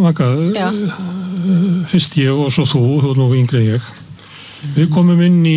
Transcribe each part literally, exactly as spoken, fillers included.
Magga, fyrst ég og svo þú, þú er nú yngri en ég. Við komum inn í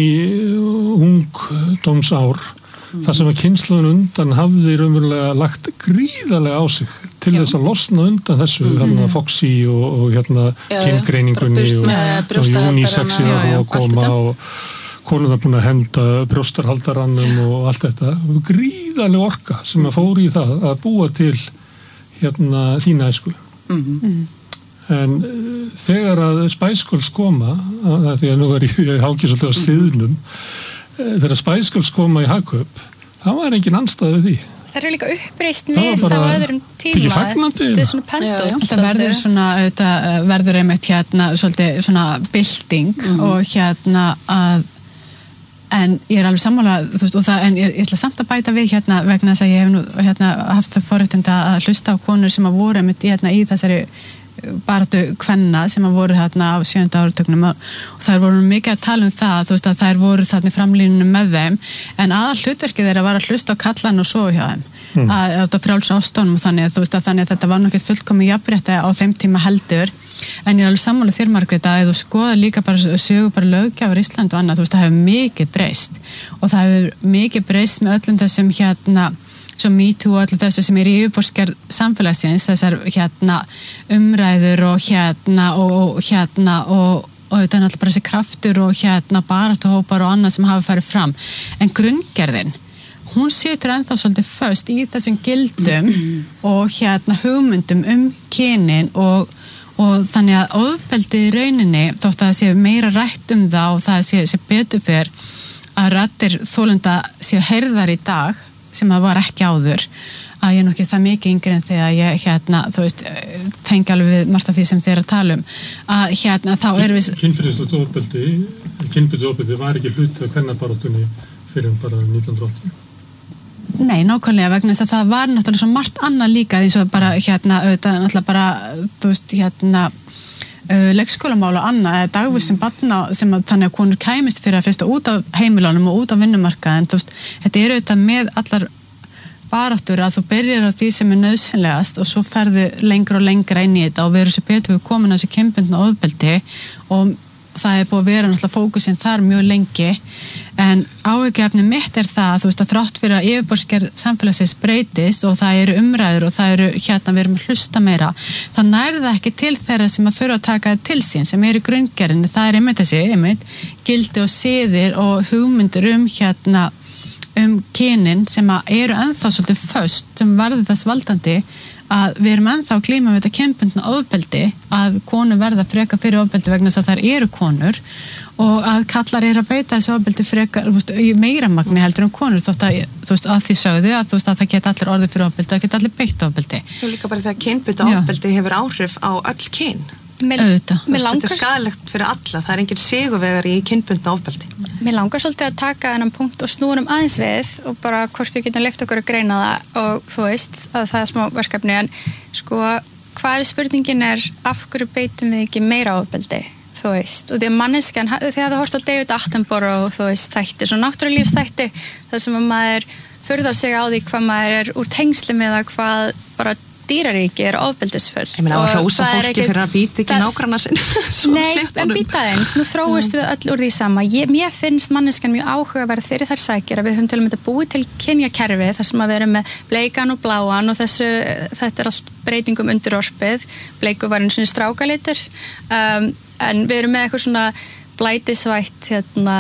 ungdómsár, mm. þar sem að kynslóðin undan hafði raunverulega lagt gríðarlega á sig til Já. Þess að losna undan þessu, mm. hérna Foxy og, og hérna kyngreiningunni og, og unisexi og koma og konuna búin að henda brjóstarhaldarannum og allt þetta. Gríðarlega orka sem að fóri í það að búa til hérna þína æsku. Mm. En þegar að Spice Girls koma, að því að nú er ég, ég hangið svolítið á siðnum, þegar Spice Girls koma í Hagkaup, það var engin andstæð við því. Það eru líka uppreist með það á öðrum tíma. Fagnandi, þetta er svona pendult. Það verður svona, auðvitað, verður einmitt hérna svolítið svona bylting mm. og hérna að, en ég er alveg sammála, þú veist, og það, en ég, ég ætla samt að bæta við hérna vegna þess að ég hef nú hérna haft það forréttindi að hlusta á konur sem að voru einmitt hérna í þessari baráttu kvenna sem að voru hérna á sjöunda áratögnum og þær voru mikið að tala um það, þú veist að þær voru þarna í framlínunum með þeim, en aðal hlutverkið þeirra var að hlusta á kallan og sofa hjá þeim mm. að þetta frjálsa ástónum og þannig að þú veist að þannig að þetta var nokkið fullkomið jafnrétti á þeim tíma heldur, en ég er alveg sammála þér Margrét að ef þú skoðar líka bara sögu bara löggjafar Ísland og annað, þú veist það hefur mikið breyst og það hefur mikið breyst með öllum þessum hérna svo Me Too og allir þessu sem er í yfirborðsgerð samfélagsins, þessar hérna umræður og hérna og hérna og, og þetta er náttúrulega bara þessi kraftur og hérna baráttuhópar og annað sem hafa farið fram. En grunngerðin, hún situr ennþá svolítið föst í þessum gildum og hérna hugmyndum um kynin og, og þannig að ofbeldið í rauninni, þótt að það sé meira rætt um það og það sé, sé betur fyrr að raddir þolenda séu heyrðar í dag sem það var ekki áður, að ég er nú ekki það mikið yngri en þegar ég hérna, þú veist, tengi alveg við margt af því sem þið er að tala um, að hérna þá erum við... Kynferðislegt ofbeldi, kynbundið ofbeldi var ekki hluti af kvennabaráttunni fyrir bara nítján hundruð áttatíu. Nei, nákvæmlega, vegna þess að það var náttúrulega svo margt annað líka, eins og bara hérna, auðvitað náttúrulega bara, þú veist, hérna Uh, leikskólamál og annað, eða dagvistum barna sem að þannig að konur kæmist fyrir að fyrsta út af heimilunum og út af vinnumarkaðin, þú veist, þetta er auðvitað með allar baráttur að þú byrjar á því sem er nauðsynlegast og svo ferðu lengra og lengra inn í þetta og verður sér betur við komin að þessu kynbundna ofbeldi og það er búið að vera náttúrulega fókusinn þar mjög lengi, en áhyggjuefni mitt er það, þú veist, að þrátt fyrir að yfirborðsgerð samfélagsins breytist og það eru umræður og það eru hérna við erum að hlusta meira, þá nær það ekki til þeirra sem að þurfa að taka til sín sem eru í grunngerðinni, það er einmitt þessi einmitt, gildi og siðir og hugmyndir um hérna um kynin sem að eru ennþá svolítið föst sem verður þess valdandi að við erum ennþá að glíma við þetta kynbundna ofbeldi, að konur verða freka fyrir ofbeldi vegna þess að þær eru konur og að kallar eru að beita þessu ofbeldi frekar, þú veist, í meira magni heldur um konur, þótt að, þú veist, að því sögðu að þú veist að það geta allir orðið fyrir ofbeldi, það geta allir beitt ofbeldi. Og líka bara þegar kynbundna ofbeldi hefur áhrif á öll kyn. Mér, mér langar, þetta er skaðlegt fyrir alla, það er engin sigurvegar í kynbundna ofbeldi. Mér langar svolítið að taka þennan punkt og snúrum aðeins við og bara hvort við getum leyft okkur að greina það og þú veist að það er smá verkefni, en sko hvað ef spurningin er af hverju beitum við ekki meira ofbeldi, þú veist, og því að manneskjan, þegar þú horft á David Attenborough og þú veist þætti, svona náttúrulífsþætti þar sem að maður furðar sig á því hvað maður er úr tengsli með að hvað bara dýraríki er ofbeldisfullt. Ég meina að hrósa fólki ekki, fyrir að býta ekki nágranna sinn. Nei, en býta eins, nú þróist við öll úr því sama. Ég, mér finnst manneskjan mjög áhugaverð fyrir þær sækir að við höfum til að mynda búið til kynjakerfi þar sem að við erum með bleikan og bláan og þessu, þetta er allt breytingum undir orpið. Bleiku var eins og strákalitur, um, en við erum með eitthvað svona blætisvætt hérna,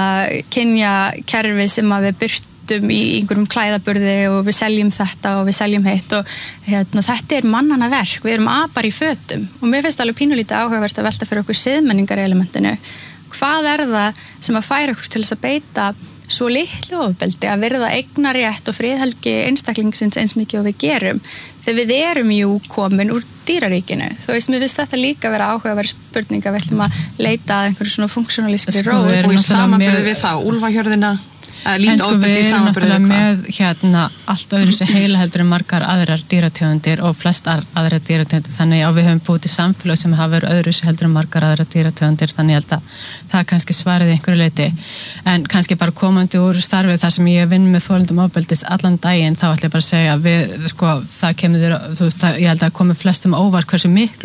kynjakerfi sem að við byrt í einhverjum klæðaburði og við seljum þetta og við seljum hitt og hérna, þetta er mannana verk, við erum apar í fötum og mér finnst alveg pínulítið áhugavert að velta fyrir okkur siðmenningarelementinu. Hvað er það sem að færa okkur til þess að beita svo litlu ofbeldi að virða eignarétt og friðhelgi einstaklingsins eins mikið og við gerum þegar við erum jú komin úr dýraríkinu. Þú veist, mér finnst þetta líka vera áhugaverð spurning að við ætlum að leita að einhverju svona funksionalískri ró og í samanburði við þá, úlfahjörðina En sko við erum náttúrulega með hérna allt öðru sem heila heldur en margar aðrar dýrategundir og flest aðrar dýrategundir, þannig að við höfum búið til samfélag sem hafa verið öðru sem heldur en margar aðrar dýrategundir, þannig að það er kannski svarið einhverju leiti, en kannski bara komandi úr starfið þar sem ég vinn með þolendum ofbeldis allan daginn, þá ætla ég bara að segja að við, sko, það kemur þér, þú veist, ég held að komi flestum óvart hversu miklu